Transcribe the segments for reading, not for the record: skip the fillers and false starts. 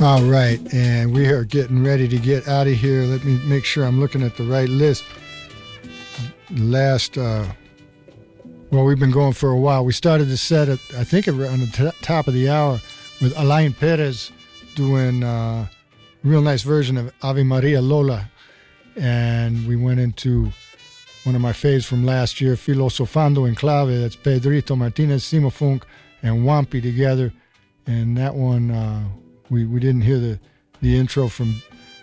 All right, and we are getting ready to get out of here. Let me make sure I'm looking at the right list. We've been going for a while. We started the set at, I think, around the top of the hour with Alain Perez doing a real nice version of Ave Maria Lola. And we went into one of my faves from last year, Filosofando en Clave. That's Pedrito Martinez, Simo Funk, and Wampi together. And that one, we didn't hear the intro from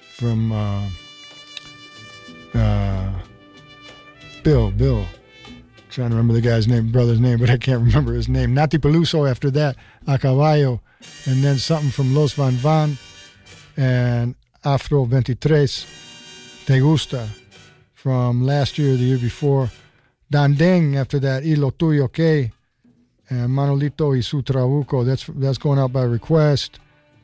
Bill. Trying to remember the guy's name, brother's name, but I can't remember his name. Nati Peluso after that, A Caballo, and then something from Los Van Van and Afro 23, Te Gusta, from last year or the year before. Dandeng after that, Y Lo Tuyo Que, and Manolito y Su Trabuco. That's going out by request.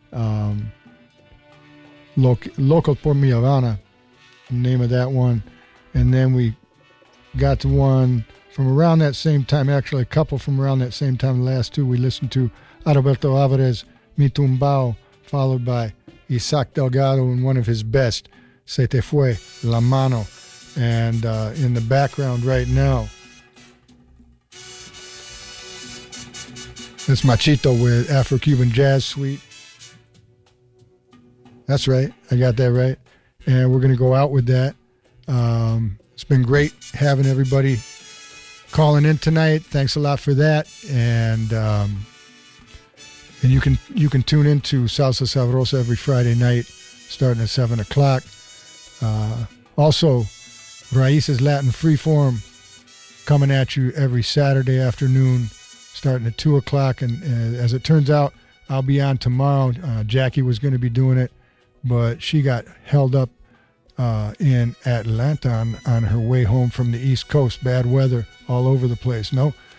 Local por Mi Habana, the name of that one. And then we got to one from around that same time, actually a couple from around that same time. The last two we listened to, Adalberto Alvarez, Mi Tumbao, followed by Isaac Delgado and one of his best, Se Te Fue, La Mano. And in the background right now, it's Machito with Afro-Cuban Jazz Suite. That's right. I got that right. And we're going to go out with that. It's been great having everybody calling in tonight. Thanks a lot for that. And you can tune into Salsa Sabrosa every Friday night starting at 7 o'clock. Also, Raíces Latin Freeform coming at you every Saturday afternoon starting at 2 o'clock. And as it turns out, I'll be on tomorrow. Jackie was going to be doing it, but she got held up in Atlanta on her way home from the East Coast. Bad weather all over the place.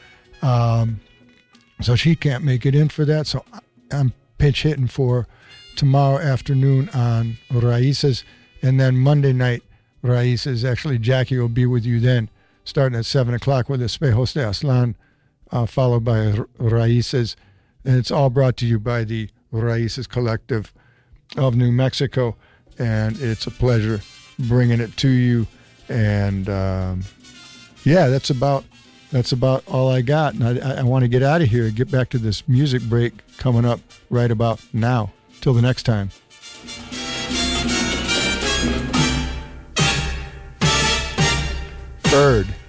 So she can't make it in for that. So I'm pinch hitting for tomorrow afternoon on Raíces. And then Monday night, Raíces. Actually, Jackie will be with you then, starting at 7 o'clock with Espejos de Aslan, followed by Raíces. And it's all brought to you by the Raíces Collective of New Mexico. And it's a pleasure bringing it to you. And that's about all I got. And I want to get out of here, get back to this music break coming up right about now. Till the next time. Bird.